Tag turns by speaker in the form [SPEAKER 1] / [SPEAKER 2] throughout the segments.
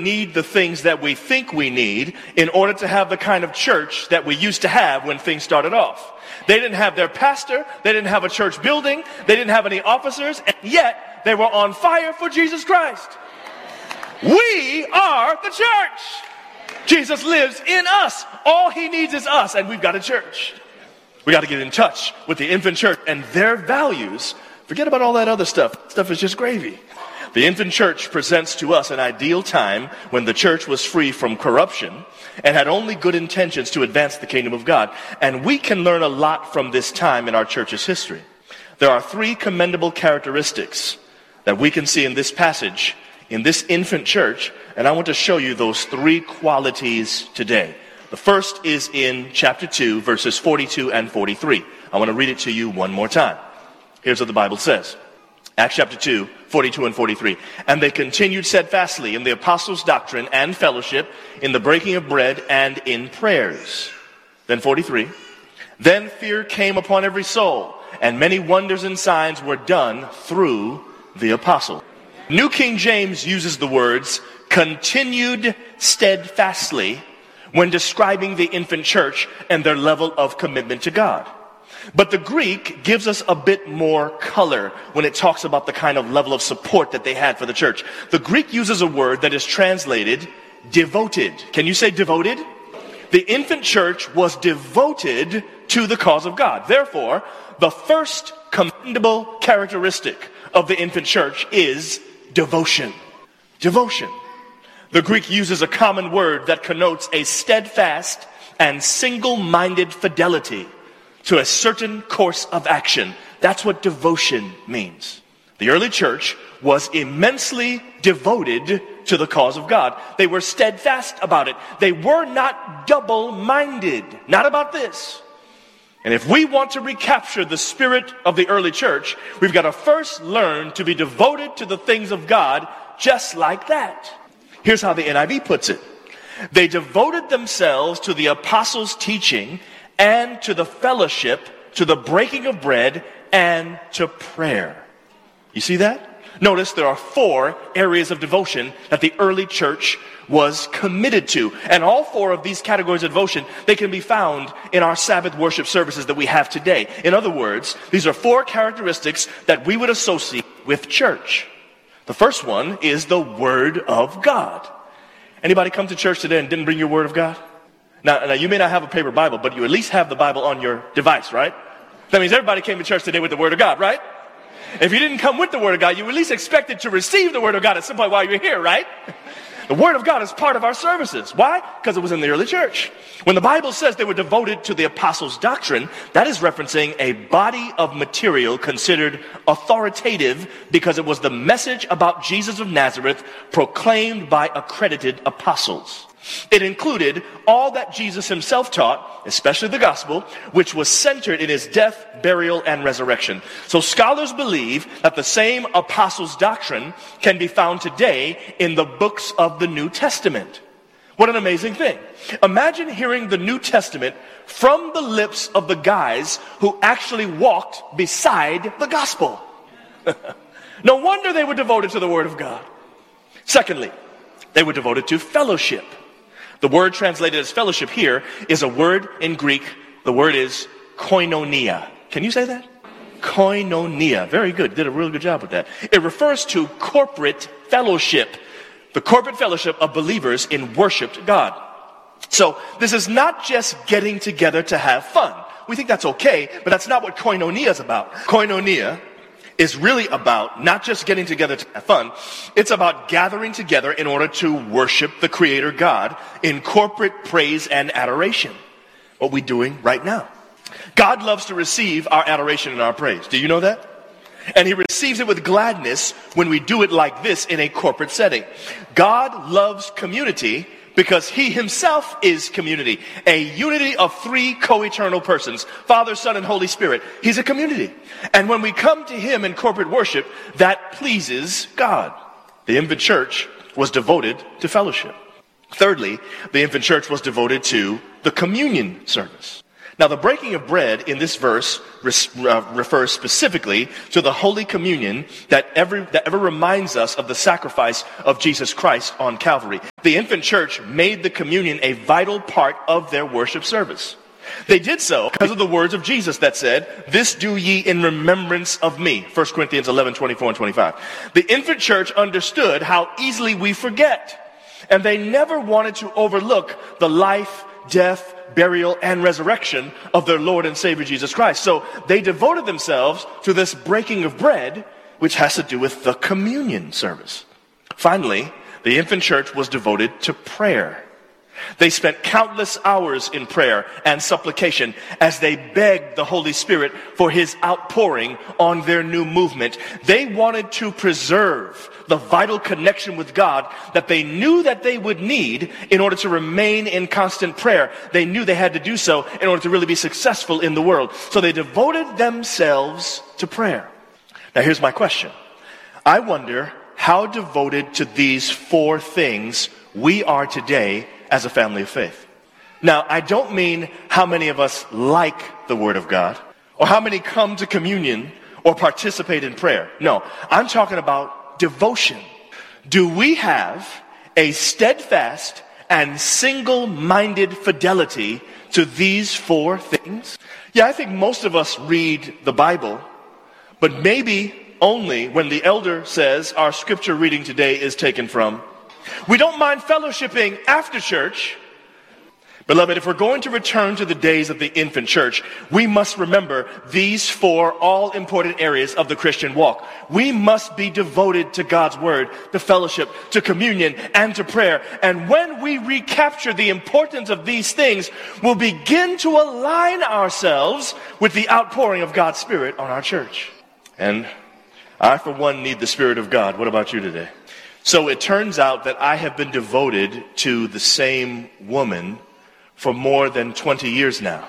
[SPEAKER 1] need the things that we think we need in order to have the kind of church that we used to have when things started off. They didn't have their pastor, they didn't have a church building, they didn't have any officers, and yet they were on fire for Jesus Christ. We are the church. Jesus lives in us. All he needs is us, and we've got a church. We got to get in touch with the infant church and their values. Forget about all that other stuff. Stuff is just gravy. The infant church presents to us an ideal time when the church was free from corruption and had only good intentions to advance the kingdom of God. And we can learn a lot from this time in our church's history. There are 3 commendable characteristics that we can see in this passage, in this infant church, and I want to show you those 3 qualities today. The first is in chapter 2, verses 42 and 43. I want to read it to you one more time. Here's what the Bible says. Acts chapter 2, 42 and 43. And they continued steadfastly in the apostles' doctrine and fellowship, in the breaking of bread and in prayers. Then 43. Then fear came upon every soul, and many wonders and signs were done through the apostle. New King James uses the words continued steadfastly when describing the infant church and their level of commitment to God. But the Greek gives us a bit more color when it talks about the kind of level of support that they had for the church. The Greek uses a word that is translated devoted. Can you say devoted? The infant church was devoted to the cause of God. Therefore, the first commendable characteristic of the infant church is devotion. Devotion. The Greek uses a common word that connotes a steadfast and single-minded fidelity to a certain course of action. That's what devotion means. The early church was immensely devoted to the cause of God. They were steadfast about it. They were not double-minded. Not about this. And if we want to recapture the spirit of the early church, we've got to first learn to be devoted to the things of God just like that. Here's how the NIV puts it. They devoted themselves to the apostles' teaching and to the fellowship, to the breaking of bread, and to prayer. You see that? Notice there are 4 areas of devotion that the early church was committed to. And all 4 of these categories of devotion, they can be found in our Sabbath worship services that we have today. In other words, these are 4 characteristics that we would associate with church. The first one is the Word of God. Anybody come to church today and didn't bring your Word of God? Now, you may not have a paper Bible, but you at least have the Bible on your device, right? That means everybody came to church today with the Word of God, right? If you didn't come with the Word of God, you at least expected to receive the Word of God at some point while you're here, right? The Word of God is part of our services. Why? Because it was in the early church. When the Bible says they were devoted to the apostles' doctrine, that is referencing a body of material considered authoritative because it was the message about Jesus of Nazareth proclaimed by accredited apostles. It included all that Jesus himself taught, especially the gospel, which was centered in his death, burial, and resurrection. So scholars believe that the same apostles' doctrine can be found today in the books of the New Testament. What an amazing thing. Imagine hearing the New Testament from the lips of the guys who actually walked beside the gospel. No wonder they were devoted to the Word of God. Secondly, they were devoted to fellowship. The word translated as fellowship here is a word in Greek. The word is koinonia. Can you say that? Koinonia. Very good. Did a really good job with that. It refers to corporate fellowship. The corporate fellowship of believers in worship to God. So this is not just getting together to have fun. We think that's okay, but that's not what koinonia is about. Koinonia is really about not just getting together to have fun. It's about gathering together in order to worship the Creator God in corporate praise and adoration. What we're doing right now. God loves to receive our adoration and our praise. Do you know that? And he receives it with gladness when we do it like this in a corporate setting. God loves community because he himself is community. A unity of 3 co-eternal persons, Father, Son, and Holy Spirit. He's a community. And when we come to him in corporate worship, that pleases God. The infant church was devoted to fellowship. Thirdly, the infant church was devoted to the communion service. Now, the breaking of bread in this verse refers specifically to the Holy Communion that ever reminds us of the sacrifice of Jesus Christ on Calvary. The infant church made the communion a vital part of their worship service. They did so because of the words of Jesus that said, "This do ye in remembrance of me." 1 Corinthians 11:24 and 25. The infant church understood how easily we forget, and they never wanted to overlook the life, death, burial, and resurrection of their Lord and Savior Jesus Christ. So they devoted themselves to this breaking of bread, which has to do with the communion service. Finally, the infant church was devoted to prayer. They spent countless hours in prayer and supplication as they begged the Holy Spirit for his outpouring on their new movement. They wanted to preserve the vital connection with God that they knew that they would need in order to remain in constant prayer. They knew they had to do so in order to really be successful in the world. So they devoted themselves to prayer. Now here's my question. I wonder how devoted to these four things we are today as a family of faith. Now, I don't mean how many of us like the Word of God, or how many come to communion or participate in prayer. No, I'm talking about devotion. Do we have a steadfast and single-minded fidelity to these four things? Yeah, I think most of us read the Bible, but maybe only when the elder says our scripture reading today is taken from. We don't mind fellowshipping after church. Beloved, if we're going to return to the days of the infant church, we must remember these four all-important areas of the Christian walk. We must be devoted to God's word, to fellowship, to communion, and to prayer. And when we recapture the importance of these things, we'll begin to align ourselves with the outpouring of God's Spirit on our church. And I, for one, need the Spirit of God. What about you today? So it turns out that I have been devoted to the same woman for more than 20 years now.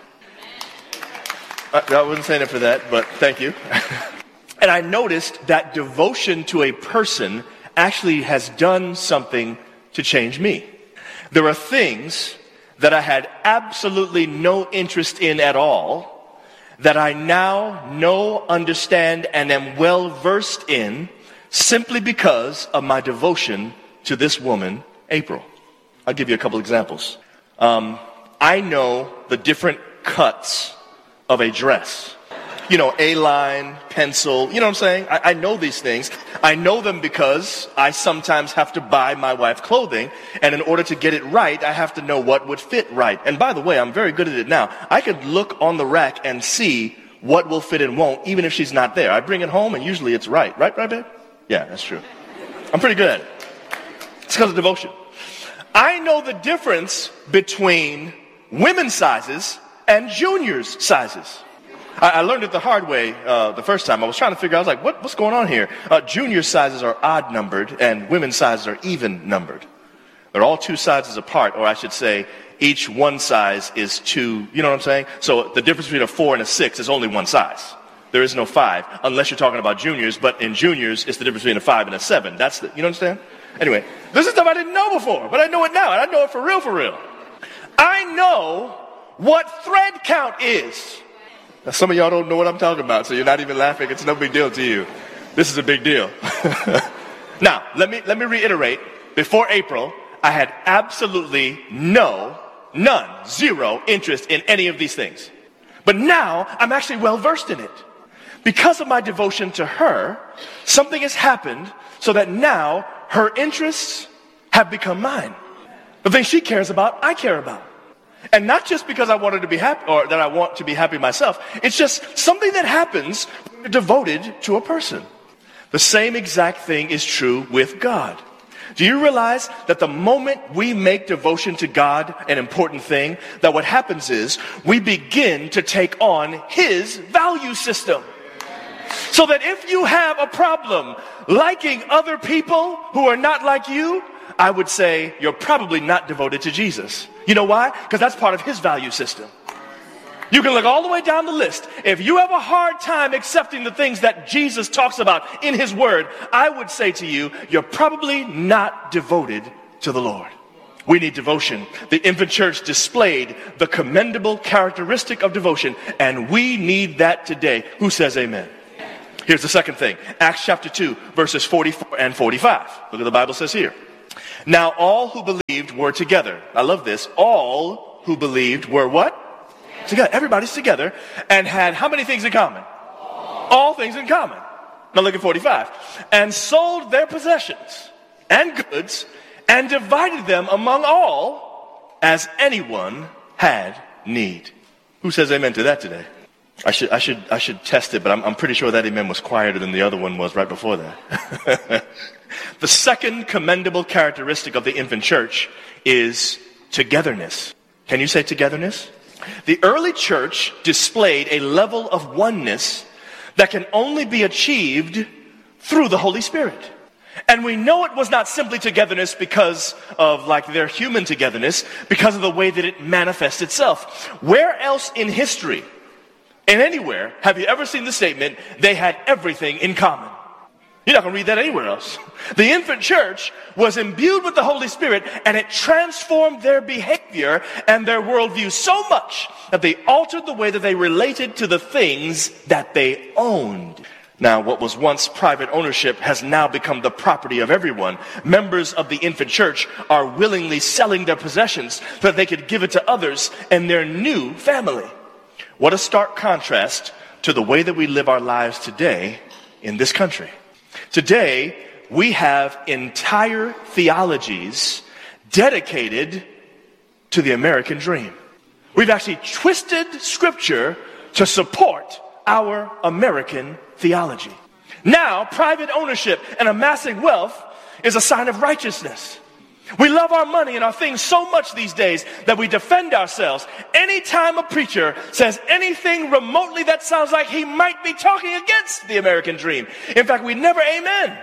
[SPEAKER 1] I wasn't saying it for that, but thank you. And I noticed that devotion to a person actually has done something to change me. There are things that I had absolutely no interest in at all that I now know, understand, and am well versed in simply because of my devotion to this woman, April. I'll give you a couple examples. I know the different cuts of a dress. You know, A-line, pencil, you know what I'm saying? I know these things. I know them because I sometimes have to buy my wife clothing, and in order to get it right, I have to know what would fit right. And by the way, I'm very good at it now. I could look on the rack and see what will fit and won't, even if she's not there. I bring it home, and usually it's right. Right, babe? Yeah, that's true. I'm pretty good at it. It's because of devotion. I know the difference between women's sizes and juniors' sizes. I learned it the hard way the first time. I was trying to figure out, I was like, what's going on here? Junior sizes are odd numbered and women's sizes are even numbered. They're all two sizes apart, or I should say, each one size is two, you know what I'm saying? So the difference between a 4 and a 6 is only one size. There is no 5, unless you're talking about juniors, but in juniors, it's the difference between a 5 and a 7. That's the, you understand? Anyway, this is stuff I didn't know before, but I know it now, and I know it for real, for real. I know what thread count is. Now, some of y'all don't know what I'm talking about, so you're not even laughing. It's no big deal to you. This is a big deal. Now, let me reiterate. Before April, I had absolutely zero interest in any of these things. But now, I'm actually well versed in it. Because of my devotion to her, something has happened so that now her interests have become mine. The things she cares about, I care about. And not just because I want her to be happy, or that I want to be happy myself. It's just something that happens when you're devoted to a person. The same exact thing is true with God. Do you realize that the moment we make devotion to God an important thing, that what happens is we begin to take on His value system? So that if you have a problem liking other people who are not like you, I would say you're probably not devoted to Jesus. You know why? Because that's part of His value system. You can look all the way down the list. If you have a hard time accepting the things that Jesus talks about in His Word, I would say to you, you're probably not devoted to the Lord. We need devotion. The infant church displayed the commendable characteristic of devotion, and we need that today. Who says amen? Here's the second thing. Acts chapter 2, verses 44 and 45. Look what the Bible says here. Now all who believed were together. I love this. All who believed were what? Together. Everybody's together and had how many things in common? All things in common. Now look at 45. And sold their possessions and goods and divided them among all as anyone had need. Who says amen to that today? I should test it, but I'm pretty sure that amen was quieter than the other one was right before that. The second commendable characteristic of the infant church is togetherness. Can you say togetherness? The early church displayed a level of oneness that can only be achieved through the Holy Spirit. And we know it was not simply togetherness because of like their human togetherness, because of the way that it manifests itself. Where else in history, and anywhere, have you ever seen the statement, they had everything in common? You're not going to read that anywhere else. The infant church was imbued with the Holy Spirit, and it transformed their behavior and their worldview so much that they altered the way that they related to the things that they owned. Now, what was once private ownership has now become the property of everyone. Members of the infant church are willingly selling their possessions so that they could give it to others and their new family. What a stark contrast to the way that we live our lives today in this country. Today, we have entire theologies dedicated to the American dream. We've actually twisted Scripture to support our American theology. Now, private ownership and amassing wealth is a sign of righteousness. We love our money and our things so much these days that we defend ourselves. Anytime a preacher says anything remotely that sounds like he might be talking against the American dream. In fact, we never amen.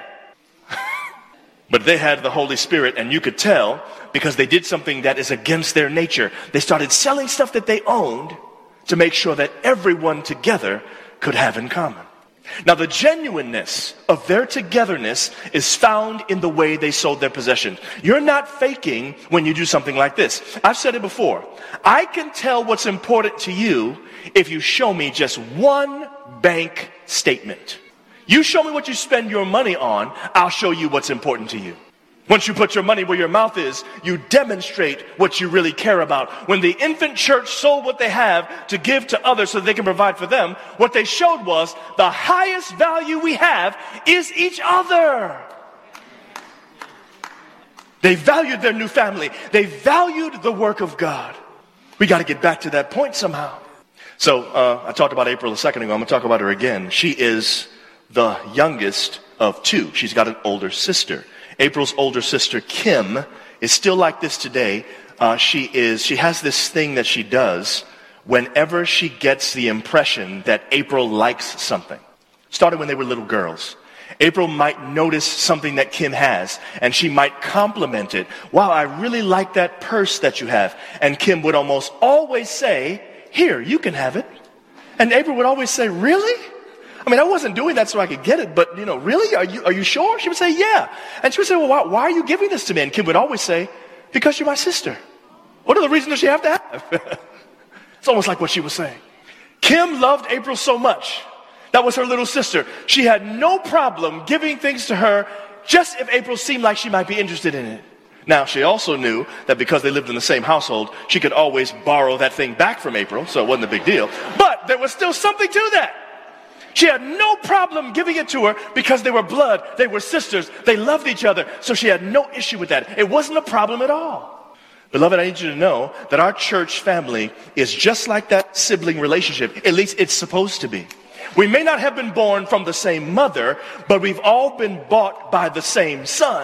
[SPEAKER 1] But they had the Holy Spirit, and you could tell because they did something that is against their nature. They started selling stuff that they owned to make sure that everyone together could have in common. Now, the genuineness of their togetherness is found in the way they sold their possessions. You're not faking when you do something like this. I've said it before. I can tell what's important to you if you show me just one bank statement. You show me what you spend your money on, I'll show you what's important to you. Once you put your money where your mouth is, you demonstrate what you really care about. When the infant church sold what they have to give to others so they can provide for them, what they showed was the highest value we have is each other. They valued their new family. They valued the work of God. We got to get back to that point somehow. So I talked about April a second ago. I'm going to talk about her again. She is the youngest of two. She's got an older sister. April's older sister, Kim, is still like this today. She has this thing that she does whenever she gets the impression that April likes something. Started when they were little girls. April might notice something that Kim has, and she might compliment it. Wow, I really like that purse that you have. And Kim would almost always say, here, you can have it. And April would always say, really? I mean, I wasn't doing that so I could get it, but, really? Are you sure? She would say, yeah. And she would say, well, why are you giving this to me? And Kim would always say, because you're my sister. What are the reasons does she have to have? It's almost like what she was saying. Kim loved April so much. That was her little sister. She had no problem giving things to her just if April seemed like she might be interested in it. Now, she also knew that because they lived in the same household, she could always borrow that thing back from April, so it wasn't a big deal. But there was still something to that. She had no problem giving it to her because they were blood, they were sisters, they loved each other, so she had no issue with that. It wasn't a problem at all. Beloved, I need you to know that our church family is just like that sibling relationship. At least it's supposed to be. We may not have been born from the same mother, but we've all been bought by the same son.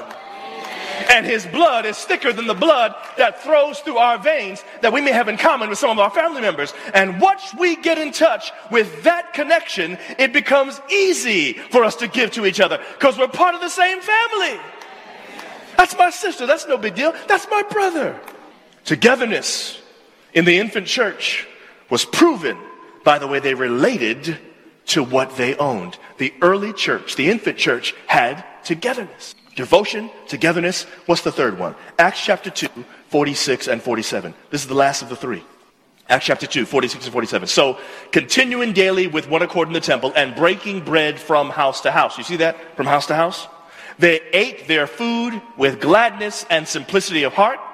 [SPEAKER 1] And his blood is thicker than the blood that flows through our veins that we may have in common with some of our family members. And once we get in touch with that connection, it becomes easy for us to give to each other because we're part of the same family. That's my sister. That's no big deal. That's my brother. Togetherness in the infant church was proven by the way they related to what they owned. The early church, the infant church, had togetherness. Devotion, togetherness. What's the third one? Acts chapter 2, 46 and 47. This is the last of the three. Acts chapter 2, 46 and 47. So, continuing daily with one accord in the temple and breaking bread from house to house. You see that? From house to house. They ate their food with gladness and simplicity of heart,